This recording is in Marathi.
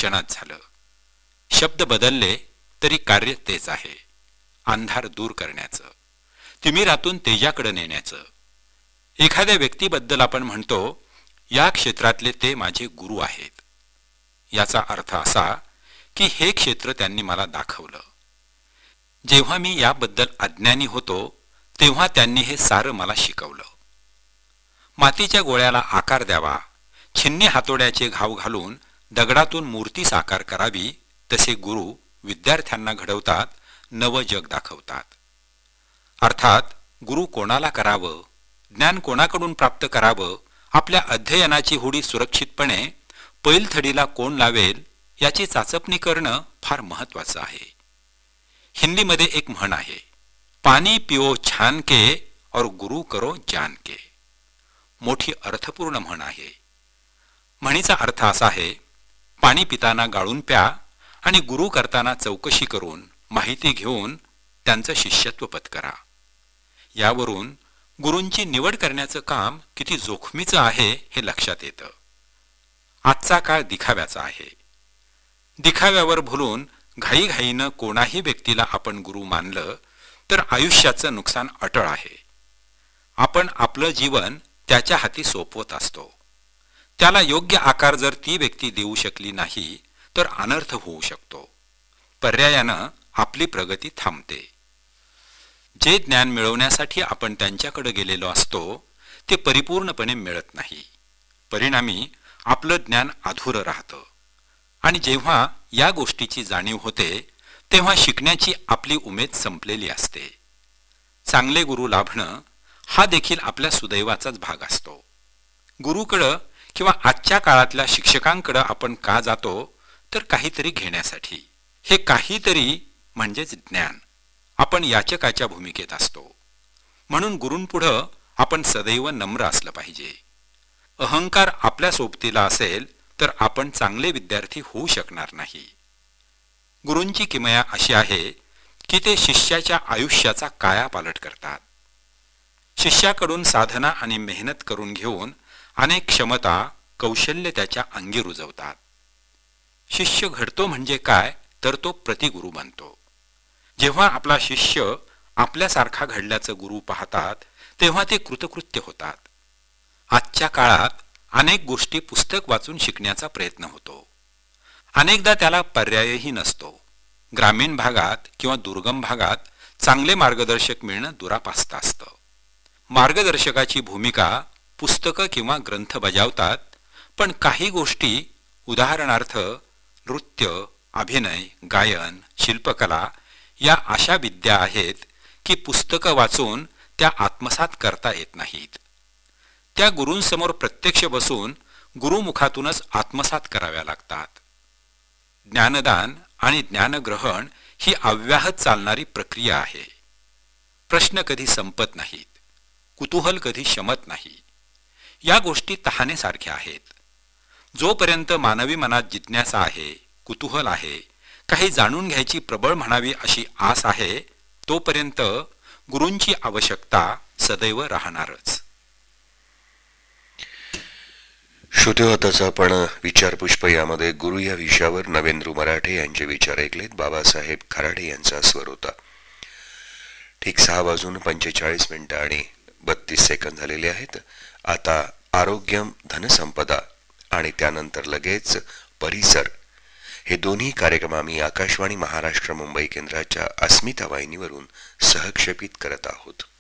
क्षणात झालं. शब्द बदलले तरी कार्य तेच आहे. अंधार दूर करण्याचं, तिमिरातून तेजाकडे नेण्याचं. एखाद्या व्यक्तीबद्दल आपण म्हणतो, या क्षेत्रातले ते माझे गुरु आहेत. याचा अर्थ असा की हे क्षेत्र त्यांनी मला दाखवलं. जेव्हा मी याबद्दल अज्ञानी होतो तेव्हा त्यांनी हे सारं मला शिकवलं. मातीच्या गोळ्याला आकार द्यावा, छिन्नी हातोड्याचे घाव घालून दगडातून मूर्ती साकार करावी, तसे गुरु विद्यार्थ्यांना घडवतात, नवं जग दाखवतात. अर्थात गुरु कोणाला करावं, ज्ञान कोणाकडून प्राप्त करावं, आपल्या अध्ययनाची होडी सुरक्षितपणे पैलथडीला कोण लावेल याची चाचपणी करणं फार महत्वाचं आहे. हिंदीमध्ये एक म्हण आहे, पाणी पिओ छान के और गुरु करो जान के. मोठी अर्थपूर्ण म्हण आहे. म्हणीचा अर्थ असा आहे, पाणी पिताना गाळून प्या आणि गुरु करताना चौकशी करून माहिती घेऊन त्यांचं शिष्यत्व पत्करा. यावरून गुरूंची निवड करण्याचं काम किती जोखमीचं आहे हे लक्षात येतं. आजचा काळ दिखाव्याचा आहे. दिखाव्यावर भुलून घाईघाईनं कोणाही व्यक्तीला आपण गुरु मानलं तर आयुष्याचं नुकसान अटळ आहे. आपण आपलं जीवन त्याच्या हाती सोपवत असतो. त्याला योग्य आकार जर ती व्यक्ती देऊ शकली नाही तर अनर्थ होऊ शकतो. पर्यायानं आपली प्रगती थांबते. जे ज्ञान मिळवण्यासाठी आपण त्यांच्याकडे गेलेलो असतो ते परिपूर्णपणे मिळत नाही. परिणामी आपलं ज्ञान अधुरं राहतं. आणि जेव्हा या गोष्टीची जाणीव होते तेव्हा शिकण्याची आपली उमेद संपलेली असते. चांगले गुरु लाभणं हा देखील आपल्या सुदैवाचाच भाग असतो. गुरुकडं किंवा आजच्या काळातल्या शिक्षकांकडं आपण का जातो तर काहीतरी घेण्यासाठी. हे काहीतरी म्हणजेच ज्ञान. आपण याचकाच्या भूमिकेत असतो. म्हणून गुरूंपुढं आपण सदैव नम्र असलं पाहिजे. अहंकार आपल्या सोबतीला असेल तर आपण चांगले विद्यार्थी होऊ शकणार नाही. गुरूंची किमया अशी आहे की ते शिष्याच्या आयुष्याचा कायापालट करतात. शिष्याकडून साधना आणि मेहनत करून घेऊन अनेक क्षमता कौशल्य त्याच्या अंगी रुजवतात. शिष्य घडतो म्हणजे काय तर तो प्रतिगुरु बनतो. जेव्हा आपला शिष्य आपल्यासारखा घडल्याचं गुरु पाहतात तेव्हा ते कृतकृत्य होतात. आजच्या काळात अनेक गोष्टी पुस्तक वाचून शिकण्याचा प्रयत्न होतो. अनेकदा त्याला पर्यायही नसतो. ग्रामीण भागात किंवा दुर्गम भागात चांगले मार्गदर्शक मिळणं दुरापास्त असतं. मार्गदर्शकाची भूमिका पुस्तकं किंवा ग्रंथ बजावतात, पण काही गोष्टी उदाहरणार्थ नृत्य, अभिनय, गायन, शिल्पकला या अशा विद्या आहेत की पुस्तकं वाचून त्या आत्मसात करता येत नाहीत. त्या गुरूंसमोर प्रत्यक्ष बसून गुरुमुखातूनच आत्मसात कराव्या लागतात. ज्ञानदान आणि ज्ञानग्रहण ही अव्याहत चालणारी प्रक्रिया आहे. प्रश्न कधी संपत नाहीत. कुतूहल कधी शमत नाही. या गोष्टी तहानेसारख्या आहेत. जोपर्यंत मानवी मनात जिज्ञासा आहे, कुतूहल आहे, काही जाणून घ्यायची प्रबळ म्हणावी अशी आस आहे, तोपर्यंत गुरूंची आवश्यकता सदैव राहणारच. श्रोते, आताच आपण विचारपुष्प यामध्ये गुरु या विषयावर नवेंद्र मराठे यांचे विचार ऐकलेत. बाबासाहेब खराडे यांचा स्वर होता. ठीक 6:45 आणि 32 सेकंद झालेले आहेत. आता आरोग्यम धनसंपदा आणि त्यानंतर लगेच परिसर हे दोन्ही कार्यक्रम आम्ही आकाशवाणी महाराष्ट्र मुंबई केंद्राच्या अस्मिता वाहिनीवरून सहक्षेपित करत आहोत.